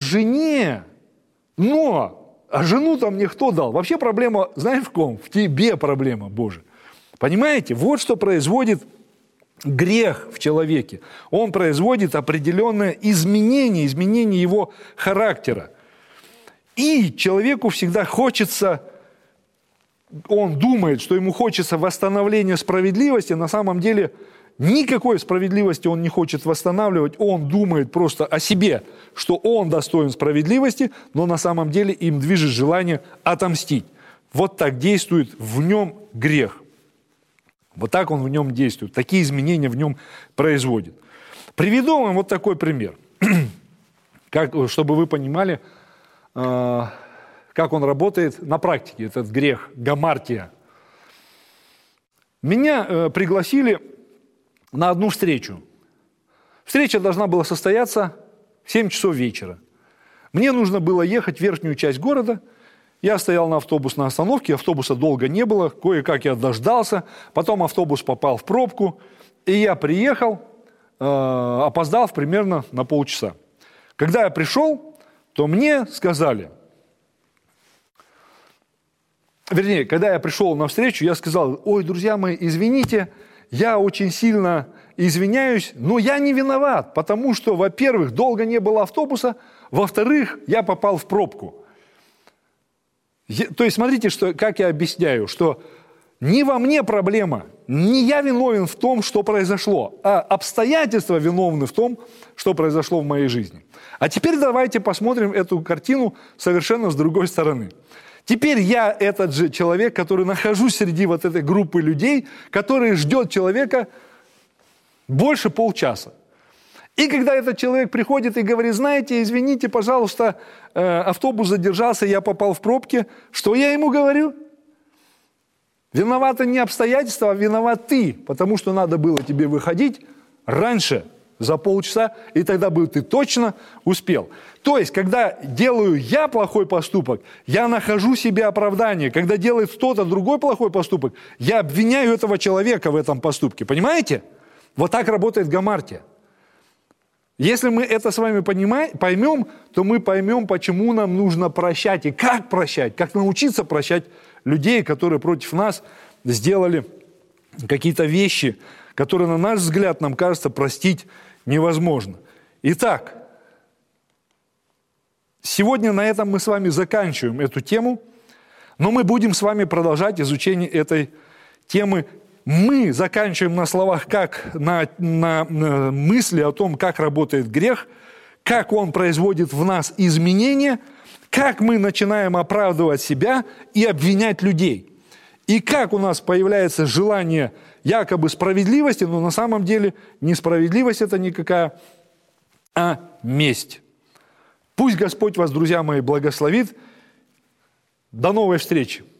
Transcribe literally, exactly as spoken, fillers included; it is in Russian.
жене, но, а жену-то мне кто дал? Вообще проблема, знаешь в ком? В тебе проблема, Боже. Понимаете? Вот что производит грех в человеке. Он производит определенное изменение, изменение его характера. И человеку всегда хочется, он думает, что ему хочется восстановления справедливости, на самом деле никакой справедливости он не хочет восстанавливать, он думает просто о себе, что он достоин справедливости, но на самом деле им движет желание отомстить. Вот так действует в нем грех. Вот так он в нем действует, такие изменения в нем производит. Приведу вам вот такой пример, как, чтобы вы понимали, э, как он работает на практике, этот грех, гамартия. Меня э, пригласили на одну встречу. Встреча должна была состояться в семь часов вечера. Мне нужно было ехать в верхнюю часть города. Я стоял на автобусной остановке, автобуса долго не было, кое-как я дождался, потом автобус попал в пробку, и я приехал, э, опоздав примерно на полчаса. Когда я пришел, то мне сказали, вернее, когда я пришел на встречу, я сказал: ой, друзья мои, извините, я очень сильно извиняюсь, но я не виноват, потому что, во-первых, долго не было автобуса, во-вторых, я попал в пробку. То есть, смотрите, что, как я объясняю, что не во мне проблема, не я виновен в том, что произошло, а обстоятельства виновны в том, что произошло в моей жизни. А теперь давайте посмотрим эту картину совершенно с другой стороны. Теперь я этот же человек, который нахожусь среди вот этой группы людей, который ждет человека больше полчаса. И когда этот человек приходит и говорит: знаете, извините, пожалуйста, автобус задержался, я попал в пробки, что я ему говорю? Виноваты не обстоятельства, а виноват ты, потому что надо было тебе выходить раньше, за полчаса, и тогда бы ты точно успел. То есть, когда делаю я плохой поступок, я нахожу себе оправдание. Когда делает кто-то другой плохой поступок, я обвиняю этого человека в этом поступке. Понимаете? Вот так работает гамартия. Если мы это с вами понимаем, поймем, то мы поймем, почему нам нужно прощать и как прощать, как научиться прощать людей, которые против нас сделали какие-то вещи, которые, на наш взгляд, нам кажется, простить невозможно. Итак, сегодня на этом мы с вами заканчиваем эту тему, но мы будем с вами продолжать изучение этой темы. Мы заканчиваем на словах, как на, на, на мысли о том, как работает грех, как он производит в нас изменения, как мы начинаем оправдывать себя и обвинять людей. И как у нас появляется желание якобы справедливости, но на самом деле несправедливость это никакая, а месть. Пусть Господь вас, друзья мои, благословит. До новой встречи.